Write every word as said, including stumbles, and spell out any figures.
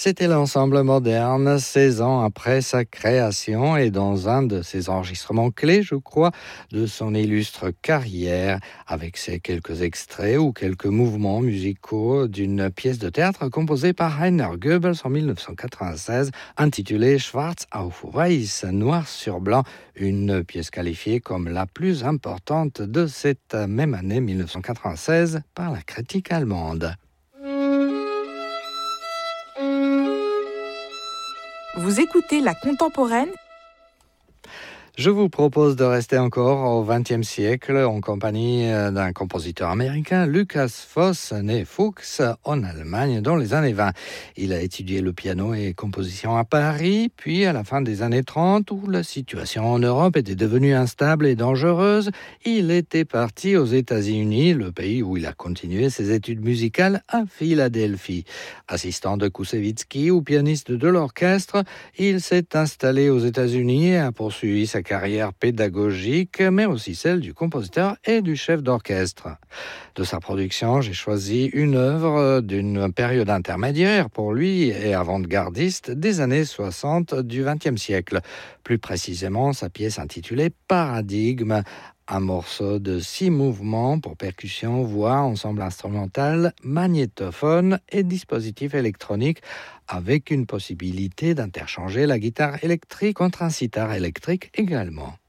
C'était l'ensemble moderne, seize ans après sa création et dans un de ses enregistrements clés, je crois, de son illustre carrière, avec ses quelques extraits ou quelques mouvements musicaux d'une pièce de théâtre composée par Rainer Goebbels en dix-neuf cent quatre-vingt-seize, intitulée Schwarz auf Weiß, noir sur blanc, une pièce qualifiée comme la plus importante de cette même année dix-neuf cent quatre-vingt-seize par la critique allemande. Vous écoutez La Contemporaine ? Je vous propose de rester encore au vingtième siècle en compagnie d'un compositeur américain, Lukas Voss, né Fuchs, en Allemagne dans les années vingt. Il a étudié le piano et composition à Paris, puis à la fin des années trente, où la situation en Europe était devenue instable et dangereuse, il était parti aux États-Unis, le pays où il a continué ses études musicales à Philadelphie. Assistant de Koussevitzky ou pianiste de l'orchestre, il s'est installé aux États-Unis et a poursuivi sa carrière pédagogique, mais aussi celle du compositeur et du chef d'orchestre. De sa production, j'ai choisi une œuvre d'une période intermédiaire pour lui et avant-gardiste des années soixante du vingtième siècle. Plus précisément, sa pièce intitulée Paradigme, un morceau de six mouvements pour percussion, voix, ensemble instrumental, magnétophone et dispositif électronique, avec une possibilité d'interchanger la guitare électrique contre un sitar électrique également.